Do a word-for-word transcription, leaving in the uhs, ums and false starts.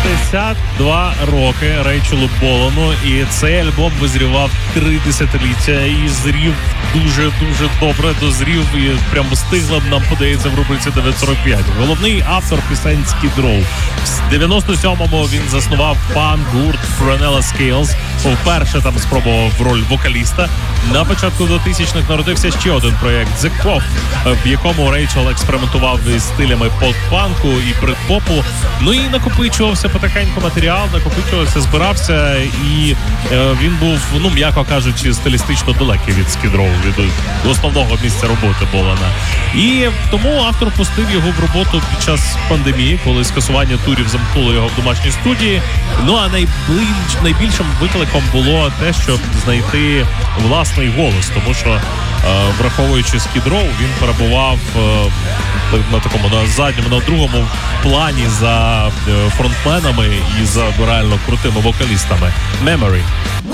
шістдесят два роки Рейчелу Болану, і цей альбом визрівав три десятиліття і зрів дуже-дуже добре, дозрів і прямо встигла б, нам подається, в рубриці дев'ять сорок п'ять. Головний автор пісень Skid Row. В дев'яносто сьомому він заснував панк-гурт Fronella Scales, вперше там спробував роль вокаліста. На початку двохтисячних народився ще один проєкт The Cough, в якому Рейчел експериментував із стилями пост-панку і брит-попу. Ну і накопичувався потихеньку матеріал, накопичувався, збирався, і е, він був, ну, м'яко кажучи, стилістично далекий від Skid Row, від основного місця роботи Болана. І тому автор пустив його в роботу під час пандемії, коли скасування турів замкнуло його в домашній студії. Ну а найближ, найбільшим викликом було те, щоб знайти власний голос, тому що, е, враховуючи Skid Row, він перебував е, на такому, на задньому, на другому плані за е, фронтменами і за реально крутими вокалістами. Memory.